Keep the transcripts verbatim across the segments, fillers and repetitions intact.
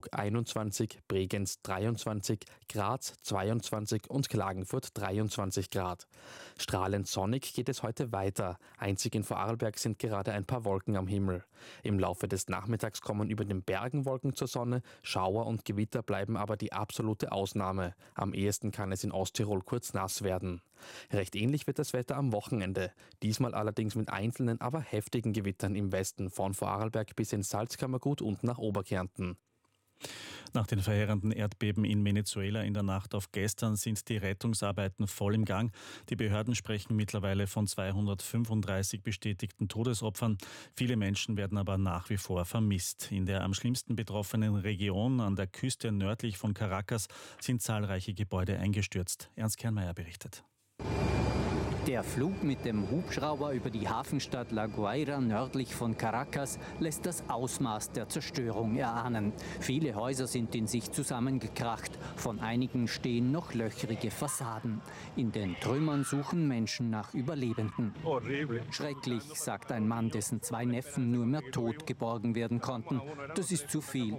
einundzwanzig, Bregenz dreiundzwanzig, Graz zweiundzwanzig und Klagenfurt dreiundzwanzig Grad. Strahlend sonnig geht es heute weiter. Einzig in Vorarlberg sind gerade ein paar Wolken am Himmel. Im Laufe des Nachmittags kommen über den Bergen Wolken zur Sonne, Schauer und Gewitter bleiben aber die absolute Ausnahme. Am ehesten kann es in Osttirol kurz nass werden. Recht ähnlich wird das Wetter am Wochenende. Diesmal allerdings mit einzelnen, aber heftigen Gewittern im Westen, von Vorarlberg bis ins Salzkammergut und nach Oberkärnten. Nach den verheerenden Erdbeben in Venezuela in der Nacht auf gestern sind die Rettungsarbeiten voll im Gang. Die Behörden sprechen mittlerweile von zweihundertfünfunddreißig bestätigten Todesopfern. Viele Menschen werden aber nach wie vor vermisst. In der am schlimmsten betroffenen Region an der Küste nördlich von Caracas sind zahlreiche Gebäude eingestürzt. Ernst Kernmeier berichtet. Der Flug mit dem Hubschrauber über die Hafenstadt La Guaira nördlich von Caracas lässt das Ausmaß der Zerstörung erahnen. Viele Häuser sind in sich zusammengekracht. Von einigen stehen noch löchrige Fassaden. In den Trümmern suchen Menschen nach Überlebenden. Schrecklich, sagt ein Mann, dessen zwei Neffen nur mehr tot geborgen werden konnten. Das ist zu viel.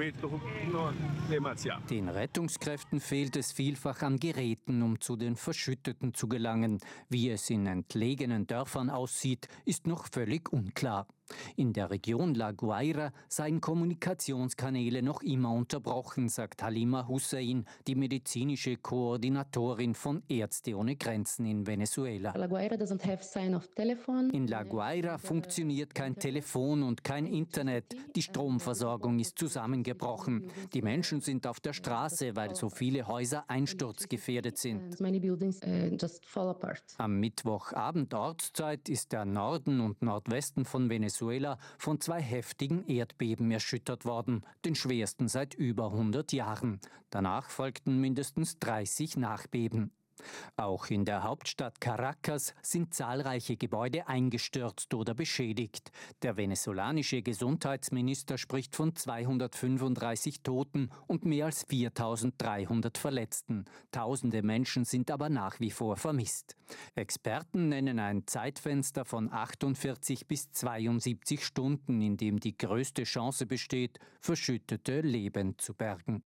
Den Rettungskräften fehlt es vielfach an Geräten, um zu den Verschütteten zu gelangen. Wie es in entlegenen Dörfern aussieht, ist noch völlig unklar. In der Region La Guaira seien Kommunikationskanäle noch immer unterbrochen, sagt Halima Hussein, die medizinische Koordinatorin von Ärzte ohne Grenzen in Venezuela. La Guaira doesn't have sign of telephone. In La Guaira funktioniert kein Telefon und kein Internet. Die Stromversorgung ist zusammengebrochen. Die Menschen sind auf der Straße, weil so viele Häuser einsturzgefährdet sind. Many buildings uh, just fall apart. Am Mittwochabend Ortszeit ist der Norden und Nordwesten von Venezuela von zwei heftigen Erdbeben erschüttert worden, den schwersten seit über hundert Jahren. Danach folgten mindestens dreißig Nachbeben. Auch in der Hauptstadt Caracas sind zahlreiche Gebäude eingestürzt oder beschädigt. Der venezolanische Gesundheitsminister spricht von zweihundertfünfunddreißig Toten und mehr als viertausenddreihundert Verletzten. Tausende Menschen sind aber nach wie vor vermisst. Experten nennen ein Zeitfenster von achtundvierzig bis zweiundsiebzig Stunden, in dem die größte Chance besteht, Verschüttete lebend zu bergen.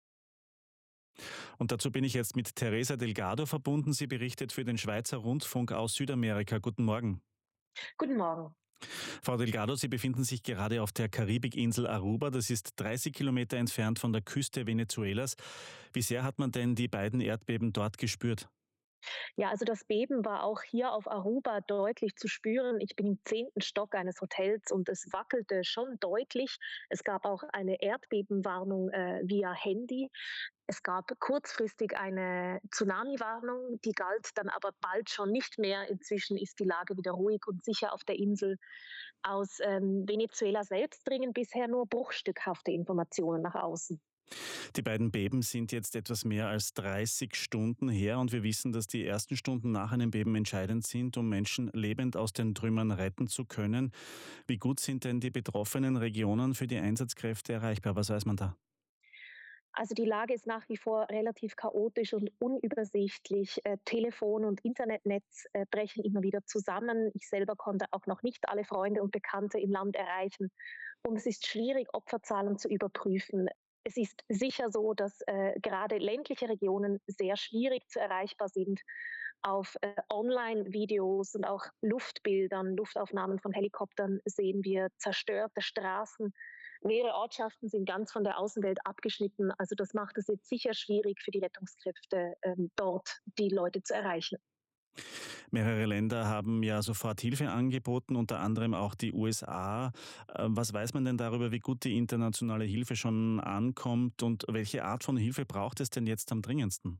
Und dazu bin ich jetzt mit Teresa Delgado verbunden. Sie berichtet für den Schweizer Rundfunk aus Südamerika. Guten Morgen. Guten Morgen. Frau Delgado, Sie befinden sich gerade auf der Karibikinsel Aruba. Das ist dreißig Kilometer entfernt von der Küste Venezuelas. Wie sehr hat man denn die beiden Erdbeben dort gespürt? Ja, also das Beben war auch hier auf Aruba deutlich zu spüren. Ich bin im zehnten Stock eines Hotels und es wackelte schon deutlich. Es gab auch eine Erdbebenwarnung äh, via Handy. Es gab kurzfristig eine Tsunami-Warnung, die galt dann aber bald schon nicht mehr. Inzwischen ist die Lage wieder ruhig und sicher auf der Insel. Aus ähm, Venezuela selbst dringen bisher nur bruchstückhafte Informationen nach außen. Die beiden Beben sind jetzt etwas mehr als dreißig Stunden her und wir wissen, dass die ersten Stunden nach einem Beben entscheidend sind, um Menschen lebend aus den Trümmern retten zu können. Wie gut sind denn die betroffenen Regionen für die Einsatzkräfte erreichbar? Was weiß man da? Also die Lage ist nach wie vor relativ chaotisch und unübersichtlich. Äh, Telefon- und Internetnetz äh, brechen immer wieder zusammen. Ich selber konnte auch noch nicht alle Freunde und Bekannte im Land erreichen. Und es ist schwierig, Opferzahlen zu überprüfen. Es ist sicher so, dass äh, gerade ländliche Regionen sehr schwierig zu erreichbar sind. Auf äh, Online-Videos und auch Luftbildern, Luftaufnahmen von Helikoptern sehen wir zerstörte Straßen. Mehrere Ortschaften sind ganz von der Außenwelt abgeschnitten. Also das macht es jetzt sicher schwierig für die Rettungskräfte, ähm, dort die Leute zu erreichen. Mehrere Länder haben ja sofort Hilfe angeboten, unter anderem auch die U S A. Was weiß man denn darüber, wie gut die internationale Hilfe schon ankommt und welche Art von Hilfe braucht es denn jetzt am dringendsten?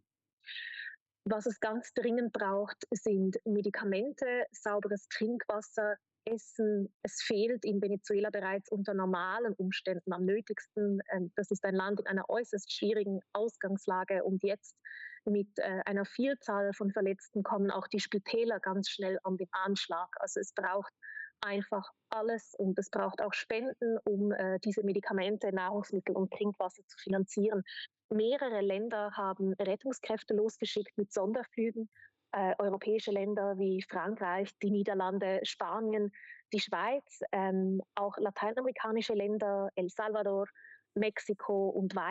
Was es ganz dringend braucht, sind Medikamente, sauberes Trinkwasser, Essen. Es fehlt in Venezuela bereits unter normalen Umständen am nötigsten. Das ist ein Land in einer äußerst schwierigen Ausgangslage und jetzt mit einer Vielzahl von Verletzten kommen auch die Spitäler ganz schnell an den Anschlag. Also es braucht einfach alles und es braucht auch Spenden, um diese Medikamente, Nahrungsmittel und Trinkwasser zu finanzieren. Mehrere Länder haben Rettungskräfte losgeschickt mit Sonderflügen. Äh, europäische Länder wie Frankreich, die Niederlande, Spanien, die Schweiz, ähm, auch lateinamerikanische Länder, El Salvador, Mexiko und